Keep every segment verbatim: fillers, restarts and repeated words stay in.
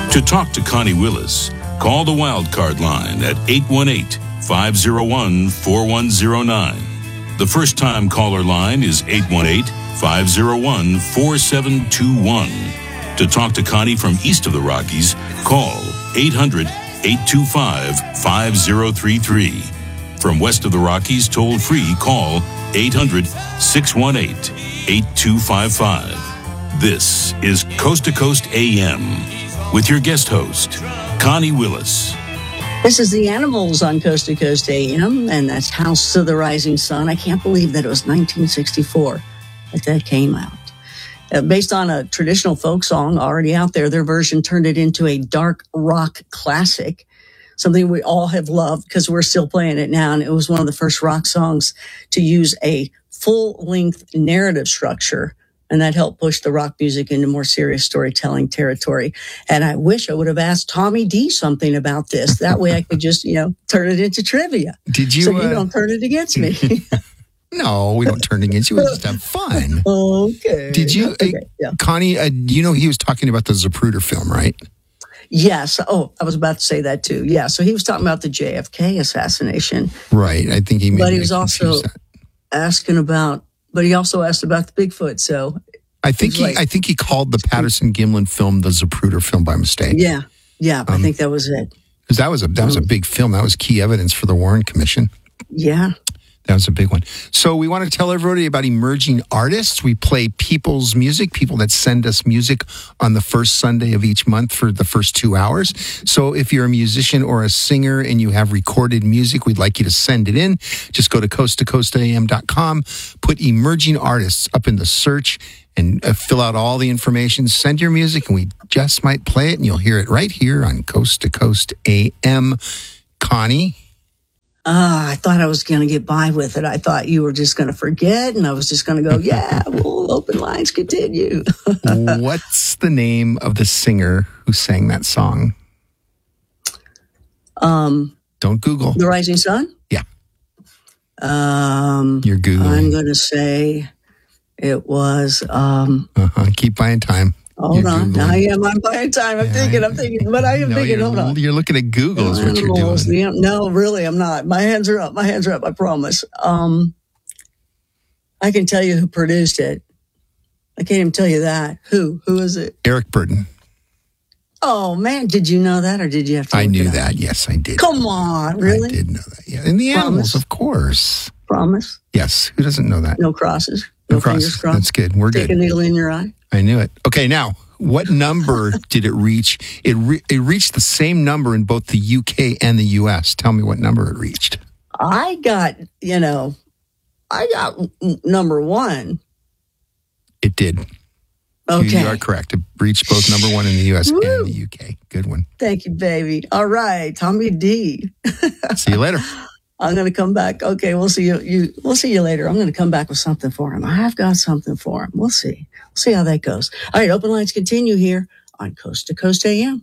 To talk to Connie Willis, call the Wildcard line at eight one eight, five oh one, four one oh nine. The first-time caller line is eight one eight, five oh one, four seven two one. To talk to Connie from east of the Rockies, call eight hundred, eight two five, five oh three three. From west of the Rockies, toll-free, call eight hundred, six one eight, eight two five five. This is Coast to Coast A M with your guest host, Connie Willis. This is The Animals on Coast to Coast A M, and that's House of the Rising Sun. I can't believe that it was nineteen sixty-four that that came out. Uh, based on a traditional folk song already out there, their version turned it into a dark rock classic, something we all have loved because we're still playing it now. And it was one of the first rock songs to use a full-length narrative structure, and that helped push the rock music into more serious storytelling territory. And I wish I would have asked Tommy D something about this. That way I could just, you know, turn it into trivia. Did you? So you uh... don't turn it against me. No, we don't turn it against you. We just have fun. Okay. Did you, okay. uh, yeah. Connie, uh, you know he was talking about the Zapruder film, right? Yes. Oh, I was about to say that too. Yeah. So he was talking about the J F K assassination. Right. I think he made But he was also that. asking about, but he also asked about the Bigfoot. So I think he, like, I think he called the Patterson Gimlin film the Zapruder film by mistake. Yeah. Yeah. Um, I think that was it. Because that was a, that was a big film. That was key evidence for the Warren Commission. Yeah. That was a big one. So we want to tell everybody about emerging artists. We play people's music, people that send us music on the first Sunday of each month for the first two hours. So if you're a musician or a singer and you have recorded music, we'd like you to send it in. Just go to coast to coast a m dot com, put emerging artists up in the search, and uh, fill out all the information. Send your music, and we just might play it, and you'll hear it right here on Coast to Coast A M. Connie? Ah, uh, I thought I was going to get by with it. I thought you were just going to forget, and I was just going to go, yeah, we'll open lines continue. What's the name of the singer who sang that song? Um, Don't Google. The Rising Sun? Yeah. Um, You're Googling. I'm going to say it was... Um, uh-huh. Keep buying time. Hold you're on. Googling. I am. I'm buying time. I'm yeah, thinking. I'm thinking. But I am no, thinking. Hold on. You're looking at Google is what Animals, you're doing. No, really, I'm not. My hands are up. My hands are up. I promise. Um, I can tell you who produced it. I can't even tell you that. Who? Who is it? Eric Burden. Oh, man. Did you know that or did you have to I look knew it up? that. Yes, I did. Come on. Really? I did know that. Yeah. And the Promise? Animals, of course. Promise? Yes. Who doesn't know that? No crosses. No, no crosses. Fingers crossed. That's good. We're Take good. Take a needle in your eye. I knew it. Okay, now, what number did it reach? It re- it reached the same number in both the U K and the U S. Tell me what number it reached. I got, you know, I got n- number one. It did. Okay. You are correct. It reached both number one in the U S Woo. And the U K. Good one. Thank you, baby. All right, Tommy D. See you later. I'm going to come back. Okay, we'll see you, you. We'll see you later. I'm going to come back with something for him. I have got something for him. We'll see. We'll see how that goes. All right, open lines continue here on Coast to Coast A M.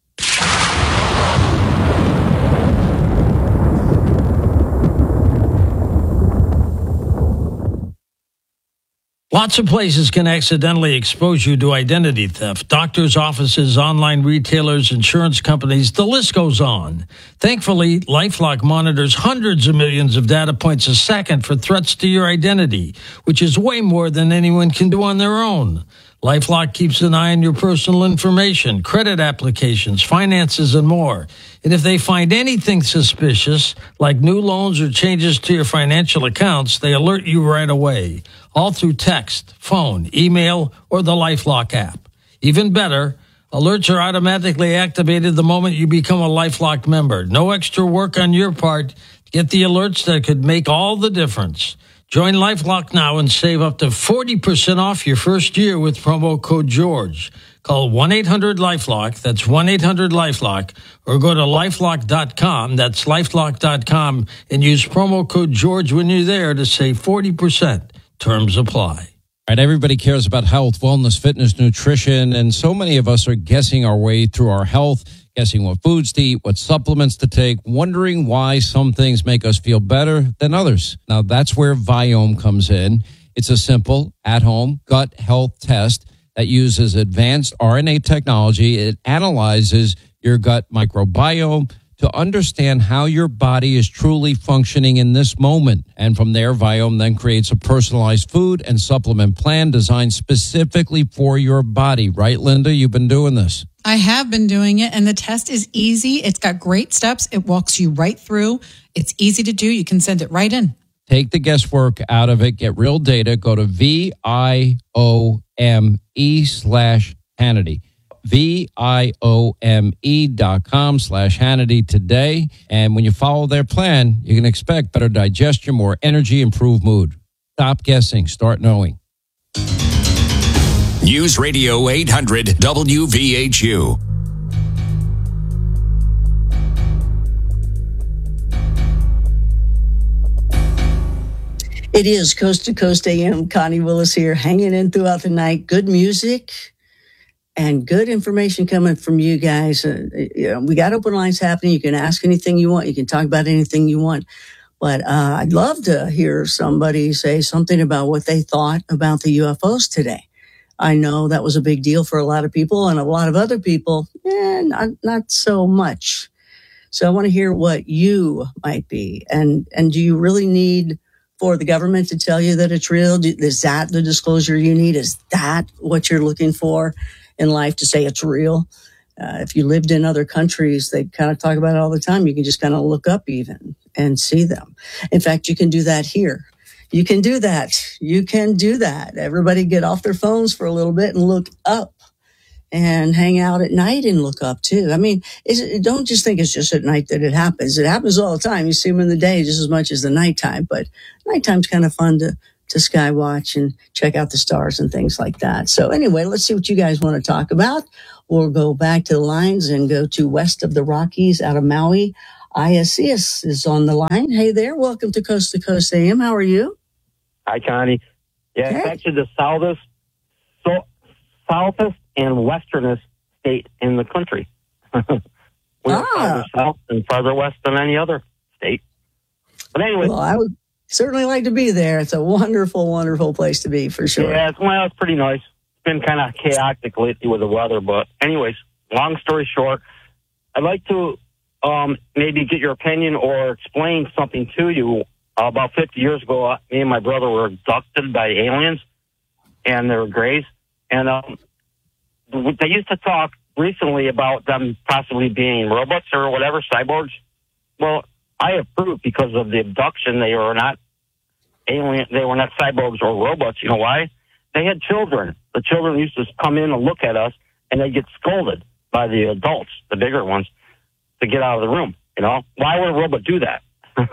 Lots of places can accidentally expose you to identity theft. Doctors' offices, online retailers, insurance companies, the list goes on. Thankfully, LifeLock monitors hundreds of millions of data points a second for threats to your identity, which is way more than anyone can do on their own. LifeLock keeps an eye on your personal information, credit applications, finances, and more. And if they find anything suspicious, like new loans or changes to your financial accounts, they alert you right away, all through text, phone, email, or the LifeLock app. Even better, alerts are automatically activated the moment you become a LifeLock member. No extra work on your part. Get the alerts that could make all the difference. Join LifeLock now and save up to forty percent off your first year with promo code George. Call one eight hundred LifeLock, that's one eight hundred LifeLock, or go to lifelock dot com, that's lifelock dot com, and use promo code George when you're there to save forty percent. Terms apply. All right, everybody cares about health, wellness, fitness, nutrition, and so many of us are guessing our way through our health, guessing what foods to eat, what supplements to take, wondering why some things make us feel better than others. Now, that's where Viome comes in. It's a simple, at-home gut health test that uses advanced R N A technology. It analyzes your gut microbiome to understand how your body is truly functioning in this moment. And from there, Viome then creates a personalized food and supplement plan designed specifically for your body. Right, Linda? You've been doing this. I have been doing it, and the test is easy. It's got great steps. It walks you right through. It's easy to do. You can send it right in. Take the guesswork out of it. Get real data. Go to V I O M E slash Hannity. V-I-O-M-E dot com slash Hannity today. And when you follow their plan, you can expect better digestion, more energy, improved mood. Stop guessing. Start knowing. News Radio eight hundred W V H U. It is Coast to Coast A M. Connie Willis here, hanging in throughout the night. Good music and good information coming from you guys. Uh, you know, we got open lines happening. You can ask anything you want. You can talk about anything you want. But uh, I'd love to hear somebody say something about what they thought about the U F Os today. I know that was a big deal for a lot of people, and a lot of other people, eh, not, not so much. So I want to hear what you might be. And, and do you really need for the government to tell you that it's real? Is that the disclosure you need? Is that what you're looking for in life, to say it's real? Uh, if you lived in other countries, they kind of talk about it all the time. You can just kind of look up even and see them. In fact, you can do that here. You can do that. You can do that. Everybody get off their phones for a little bit and look up, and hang out at night and look up too. I mean, is it, don't just think it's just at night that it happens. It happens all the time. You see them in the day just as much as the nighttime, but nighttime's kind of fun to, to sky watch and check out the stars and things like that. So anyway, let's see what you guys want to talk about. We'll go back to the lines and go to west of the Rockies out of Maui. Iasius is on the line. Hey there. Welcome to Coast to Coast A M. How are you? Hi, Connie. Yeah, Okay. it's actually the southest, so southest and westernest state in the country. We're Ah. farther south and farther west than any other state. But anyway, Well, I would certainly like to be there. It's a wonderful, wonderful place to be for sure. yeah, it's, well, it's pretty nice. It's been kind of chaotic lately with the weather, but anyways, long story short, I'd like to um, maybe get your opinion or explain something to you. Uh, about fifty years ago, uh, me and my brother were abducted by aliens, and they were Greys. And um, they used to talk recently about them possibly being robots or whatever, cyborgs. Well, I have proof because of the abduction they were not alien, they were not cyborgs or robots. You know why? They had children. The children used to come in and look at us, and they'd get scolded by the adults, the bigger ones, to get out of the room. You know, why would a robot do that?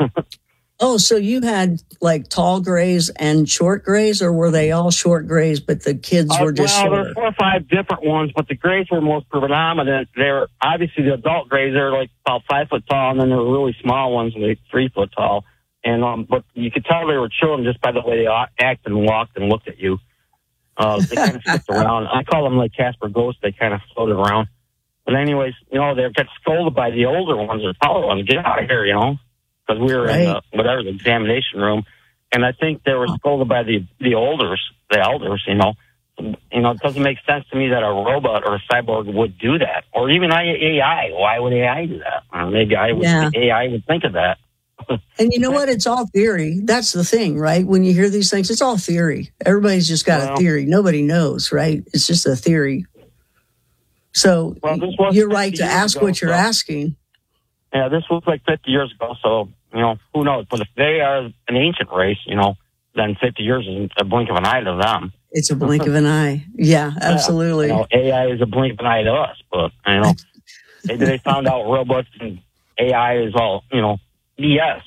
Oh, so you had like tall grays and short grays, or were they all short grays, but the kids Uh, were just well, shorter? there's four or five different ones, but the grays were most predominant. They're obviously the adult grays. They're like about five foot tall, and then there were really small ones, like three foot tall. And um, but you could tell they were children just by the way they acted and walked and looked at you. Uh, they kind of skipped around. I call them like Casper Ghost. They kind of floated around. But anyways, you know, they got scolded by the older ones or taller ones. Get out of here, you know. Because we were Right. in the, whatever, the examination room. And I think they were scolded by the, the elders, the elders, you know. You know, it doesn't make sense to me that a robot or a cyborg would do that. Or even A I. Why would A I do that? Or maybe I would, Yeah. A I would think of that. And you know what? It's all theory. That's the thing, right? When you hear these things, it's all theory. Everybody's just got Well- a theory. Nobody knows, right? It's just a theory. So Well, this was you're right fifty to years ask ago, what you're so- asking. Yeah, this was like fifty years ago, so, you know, who knows? But if they are an ancient race, you know, then fifty years is a blink of an eye to them. It's a blink of an eye. Yeah, absolutely. You know, A I is a blink of an eye to us, but, you know, maybe they found out robots and A I is all, you know, B S.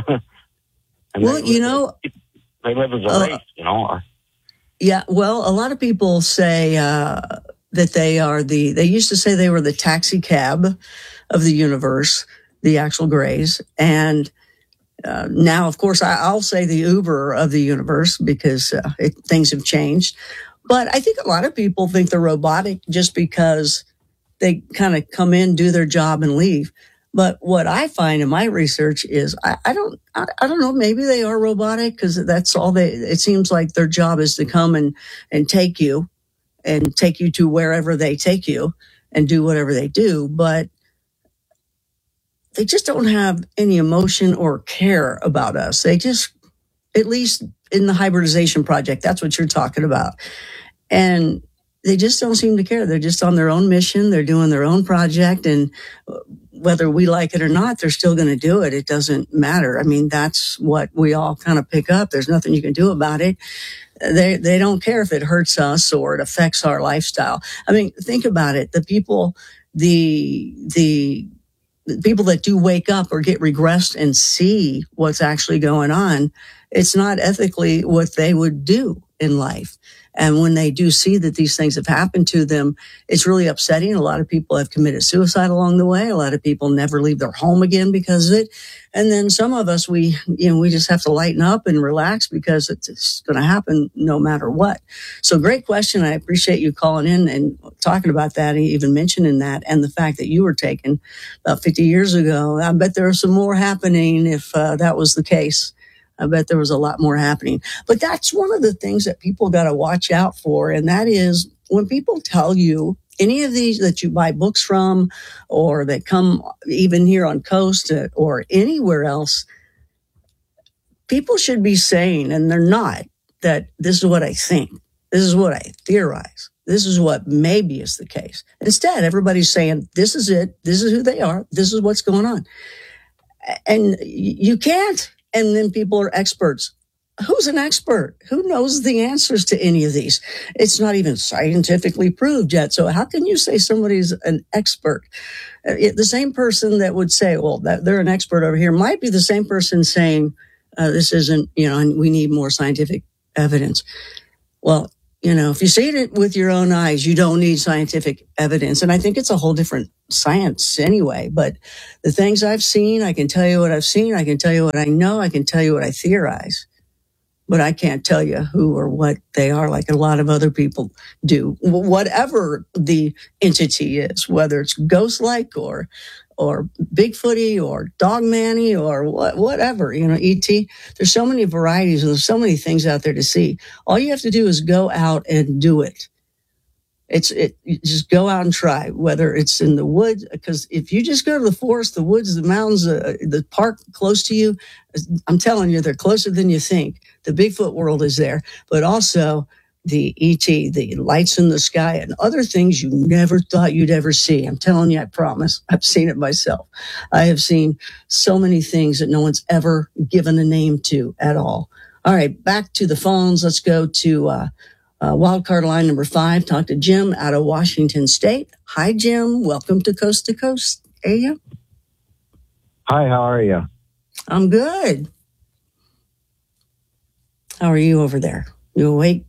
And Well, they you live- know, they live as a uh, race, you know. Or, Yeah, well, a lot of people say uh, that they are the, they used to say they were the taxi cab of the universe, the actual Greys. And uh, now, of course, I, I'll say the Uber of the universe because uh, it, things have changed. But I think a lot of people think they're robotic just because they kind of come in, do their job, and leave. But what I find in my research is I, I don't I, I don't know, maybe they are robotic because that's all they, it seems like their job is to come and, and take you and take you to wherever they take you and do whatever they do. But they just don't have any emotion or care about us. They just, at least in the hybridization project, that's what you're talking about. And they just don't seem to care. They're just on their own mission. They're doing their own project. And whether we like it or not, they're still going to do it. It doesn't matter. I mean, that's what we all kind of pick up. There's nothing you can do about it. They they don't care if it hurts us or it affects our lifestyle. I mean, think about it. The people, the, the, the people that do wake up or get regressed and see what's actually going on, it's not ethically what they would do in life. And when they do see that these things have happened to them, it's really upsetting. A lot of people have committed suicide along the way. A lot of people never leave their home again because of it. And then some of us, we, you know, we just have to lighten up and relax because it's going to happen no matter what. So great question. I appreciate you calling in and talking about that and even mentioning that and the fact that you were taken about fifty years ago. I bet there was some more happening if uh, that was the case. I bet there was a lot more happening. But that's one of the things that people got to watch out for. And that is when people tell you any of these that you buy books from or that come even here on Coast or anywhere else, people should be saying, and they're not, that this is what I think. This is what I theorize. This is what maybe is the case. Instead, everybody's saying, this is it. This is who they are. This is what's going on. And you can't. And then people are experts. Who's an expert? Who knows the answers to any of these? It's not even scientifically proved yet. So how can you say somebody's an expert? Uh, it, the same person that would say, well, that they're an expert over here might be the same person saying, uh, this isn't, you know, and we need more scientific evidence. Well, you know, if you see it with your own eyes, you don't need scientific evidence. And I think it's a whole different science anyway. But the things I've seen, I can tell you what I've seen. I can tell you what I know. I can tell you what I theorize. But I can't tell you who or what they are like a lot of other people do. Whatever the entity is, whether it's ghost-like or or Bigfooty or Dogman-y or what, whatever, you know, E T. There's so many varieties and there's so many things out there to see. All you have to do is go out and do it. It's it. You just go out and try, whether it's in the woods, because if you just go to the forest, the woods, the mountains, uh, the park close to you, I'm telling you, they're closer than you think. The Bigfoot world is there, but also the E T, the lights in the sky, and other things you never thought you'd ever see. I'm telling you, I promise. I've seen it myself. I have seen so many things that no one's ever given a name to at all. All right, back to the phones. Let's go to uh, uh, wildcard line number five. Talk to Jim out of Washington State. Hi, Jim. Welcome to Coast to Coast A M. Hi, how are you? I'm good. How are you over there? You awake?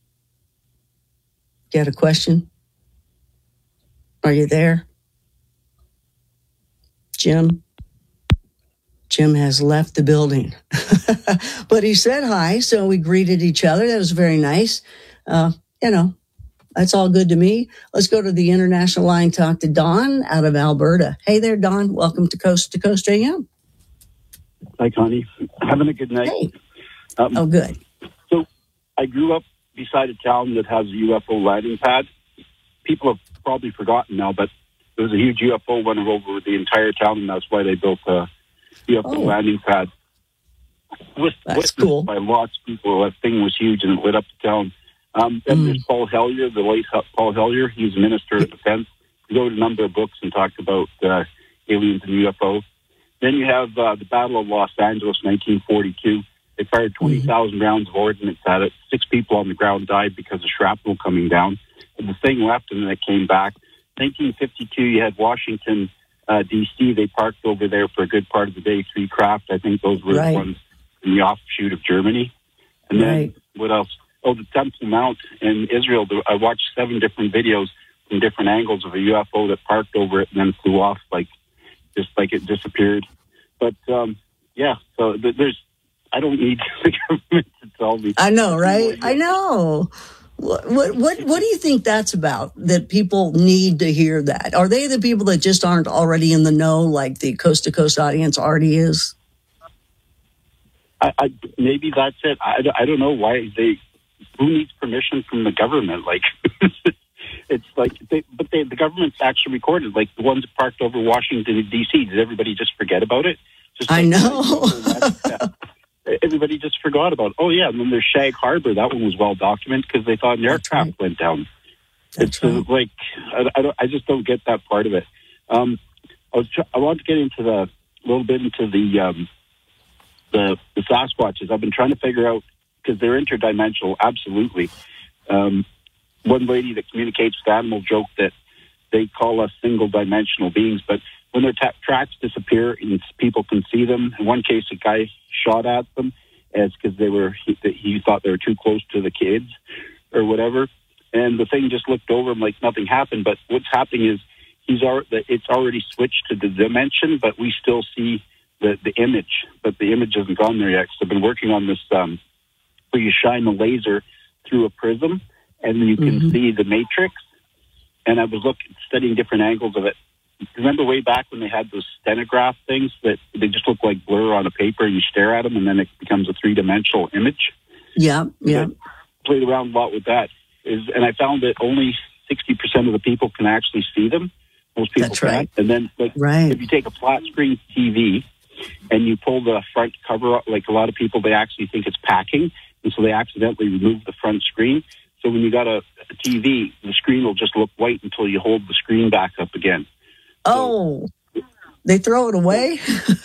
You got a question? Are you there? Jim? Jim has left the building. But he said hi, so we greeted each other. That was very nice. Uh, you know, that's all good to me. Let's go to the international line, talk to Don out of Alberta. Hey there, Don. Welcome to Coast to Coast A M. Hi, Connie. Having a good night. Hey. Um, oh, good. So I grew up beside a town that has a U F O landing pad. People have probably forgotten now, but there was a huge U F O went over the entire town, and that's why they built a U F O oh. landing pad. With, that's cool. By lots of people, that thing was huge, and it lit up the town. Um, then mm. there's Paul Hellyer, the late Paul Hellyer. He was Minister of Defense. He wrote a number of books and talked about uh, aliens and U F Os. Then you have uh, the Battle of Los Angeles, nineteen forty-two. They fired twenty thousand mm-hmm. rounds of ordnance at it. Six people on the ground died because of shrapnel coming down. And the thing left, and then it came back. nineteen fifty-two, you had Washington, uh, D C They parked over there for a good part of the day, three craft. I think those were right. the ones in the offshoot of Germany. And then, right. what else? Oh, the Temple Mount in Israel. I watched seven different videos from different angles of a U F O that parked over it and then flew off, like just like it disappeared. But, um, yeah, so th- there's, I don't need the government to tell me. I know, right? I know. What, what what what do you think that's about? That people need to hear that? Are they the people that just aren't already in the know, like the Coast to Coast audience already is? I, I maybe that's it. I, I don't know why they who needs permission from the government? Like, it's like, they, but they, the government's actually recorded, like the ones parked over Washington, D C. Did everybody just forget about it? Just I like, know. yeah. Everybody just forgot about it. Oh, yeah. And then there's Shag Harbor. That one was well documented because they thought an aircraft right. went down. That's it's uh, right. like, I, I, don't, I just don't get that part of it. Um, I was, I want to get into the, a little bit into the, um, the, the Sasquatches. I've been trying to figure out, because they're interdimensional, absolutely. Um, one lady that communicates with animals joked that they call us single-dimensional beings, but when their ta- tracks disappear and people can see them, in one case a guy shot at them as because they were he, he thought they were too close to the kids or whatever, and the thing just looked over him like nothing happened. But what's happening is he's already, it's already switched to the dimension, but we still see the, the image, but the image hasn't gone there yet. So I've been working on this um, where you shine the laser through a prism and you can mm-hmm. see the matrix. And I was looking, studying different angles of it. Remember way back when they had those stenograph things that they just look like blur on a paper and you stare at them and then it becomes a three-dimensional image? Yeah, yeah. I played around a lot with that. Is, and I found that only sixty percent of the people can actually see them. Most people That's can't. right. And then like, right. if you take a flat-screen T V and you pull the front cover up, like a lot of people, they actually think it's packing, and so they accidentally remove the front screen. So when you got a, a T V, the screen will just look white until you hold the screen back up again. Oh, so, they throw it away?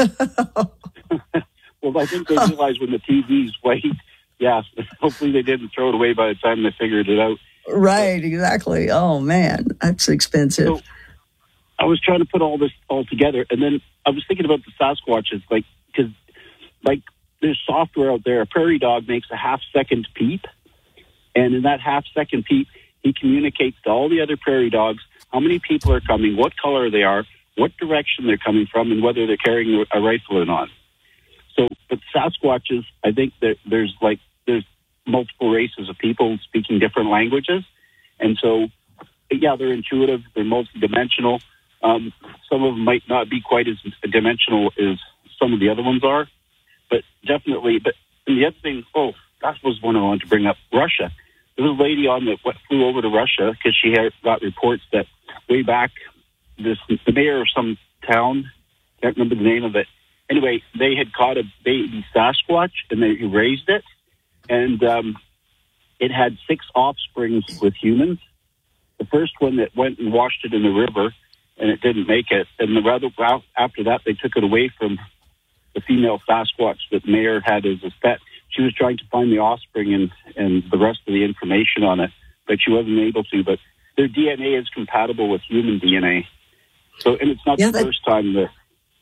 Well, I think they realize when the T V's white, yeah, hopefully they didn't throw it away by the time they figured it out. Right, exactly. Oh, man, that's expensive. So I was trying to put all this all together, and then I was thinking about the Sasquatches, like, because, like, there's software out there. A prairie dog makes a half-second peep, and in that half-second peep, he communicates to all the other prairie dogs how many people are coming, what color they are, what direction they're coming from, and whether they're carrying a rifle or not. So, but Sasquatches, I think that there's like there's multiple races of people speaking different languages, and so yeah, they're intuitive, they're multidimensional. Um, some of them might not be quite as dimensional as some of the other ones are, but definitely. But and the other thing, oh, that was one I wanted to bring up. Russia. There was a lady on that flew over to Russia because she had got reports that way back, this the mayor of some town, can't remember the name of it. Anyway, they had caught a baby Sasquatch and they raised it, and um, it had six offsprings with humans. The first one that went and washed it in the river, and it didn't make it. And the rather after that, they took it away from the female Sasquatch that the mayor had as his pet. She was trying to find the offspring and, and the rest of the information on it, but she wasn't able to. But their D N A is compatible with human D N A. So, and it's not yeah, the that, first time that...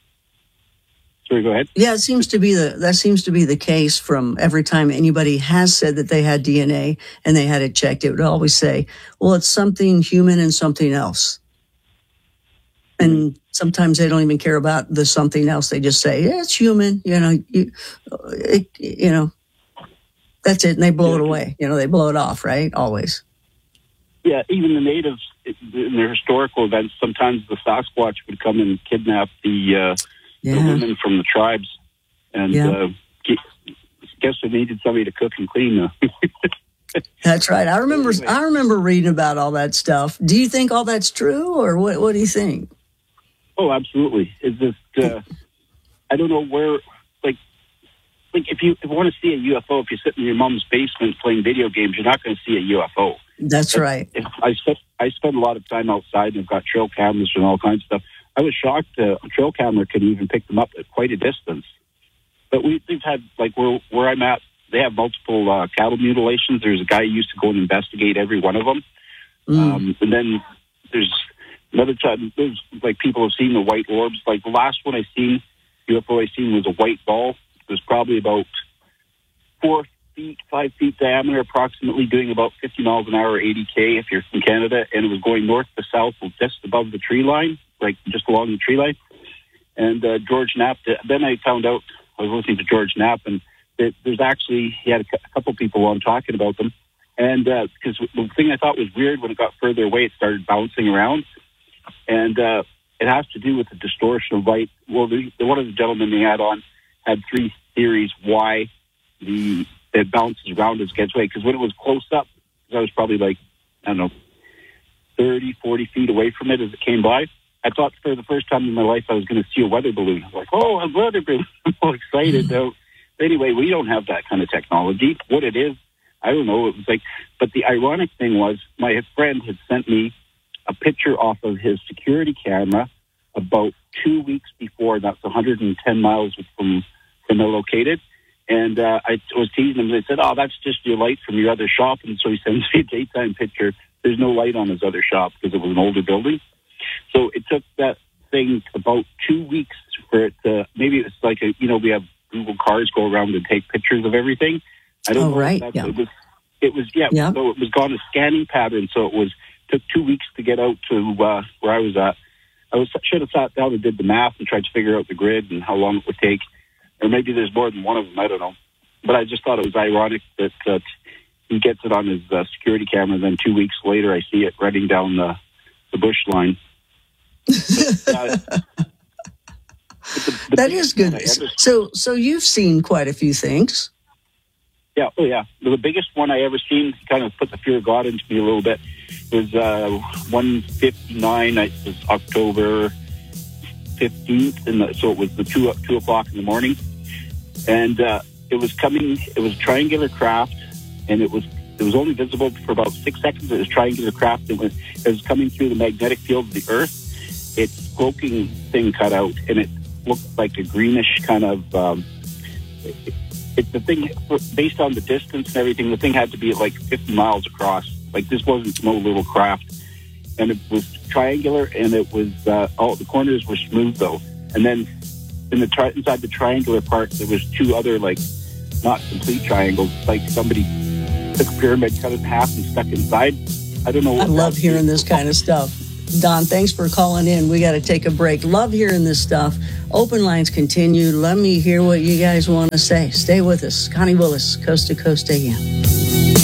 Sorry, go ahead. Yeah, it seems to be the that seems to be the case from every time anybody has said that they had D N A and they had it checked. It would always say, well, it's something human and something else. And sometimes they don't even care about the something else. They just say, yeah, it's human. You know, you, it, you know, that's it. And they blow yeah. it away. You know, they blow it off, right? Always. Yeah, even the natives in their historical events, sometimes the Sasquatch would come and kidnap the, uh, yeah. the women from the tribes. And yeah. uh, guess they needed somebody to cook and clean them. That's right. I remember I remember reading about all that stuff. Do you think all that's true, or what, what do you think? Oh, absolutely. It's just, uh, I don't know where, like, like if you, if you want to see a U F O, if you sit in your mom's basement playing video games, you're not going to see a U F O. That's if, right. If I, spent, I spend a lot of time outside and I've got trail cameras and all kinds of stuff. I was shocked uh, a trail camera could even pick them up at quite a distance. But we, we've had, like, where, where I'm at, they have multiple uh, cattle mutilations. There's a guy who used to go and investigate every one of them. Mm. Um, and then there's another time, there's like people have seen the white orbs. Like the last one I seen, U F O I seen was a white ball. It was probably about four feet, five feet diameter, approximately doing about fifty miles an hour, eighty K if you're from Canada. And it was going north to south, just above the tree line, like just along the tree line. And uh, George Knapp, then I found out, I was listening to George Knapp, and there's actually, he had a couple people on talking about them. And because uh, the thing I thought was weird, when it got further away, it started bouncing around. And uh, it has to do with the distortion of light. Well, the, the, one of the gentlemen they had on had three theories why the it bounces around as it gets away. Because when it was close up, because I was probably like, I don't know, thirty, forty feet away from it as it came by, I thought for the first time in my life I was going to see a weather balloon. I was like, oh, a weather balloon. I'm all excited. So anyway, we don't have that kind of technology. What it is, I don't know. It was like, but the ironic thing was my friend had sent me a picture off of his security camera about two weeks before. That's one hundred ten miles from, from they're located. And uh, I was teasing him. They said, oh, that's just your light from your other shop. And so he sends me a daytime picture. There's no light on his other shop because it was an older building. So it took that thing about two weeks for it to, maybe it's like, a, you know, we have Google cars go around and take pictures of everything. I don't oh, know. Right. That's, Yeah. It was, it was yeah, yeah. So it was gone a scanning pattern. So it was, took two weeks to get out to uh, where I was at. I was should have sat down and did the math and tried to figure out the grid and how long it would take. Or maybe there's more than one of them. I don't know. But I just thought it was ironic that uh, he gets it on his uh, security camera, and then two weeks later I see it running down the, the bush line. But, uh, the, the that is good. So, so you've seen quite a few things. Yeah, oh yeah. The biggest one I ever seen, kind of put the fear of God into me a little bit, was uh, one fifty-nine. It was October fifteenth, and the, so it was the two two o'clock in the morning, and uh, it was coming. It was a triangular craft, and it was it was only visible for about six seconds. It was triangular craft. It was it was coming through the magnetic field of the Earth. Its cloaking thing cut out, and it looked like a greenish kind of. Um, it, it, the thing, based on the distance and everything, the thing had to be like fifty miles across. Like this wasn't no little craft, and it was triangular, and it was uh, all the corners were smooth though. And then in the tri- inside the triangular part, there was two other like not complete triangles. Like somebody took a pyramid, cut it in half, and stuck inside. I don't know. What I love hearing this kind of stuff. Don, thanks for calling in. We got to take a break. Love hearing this stuff. Open lines continue. Let me hear what you guys want to say. Stay with us. Connie Willis, Coast to Coast A M.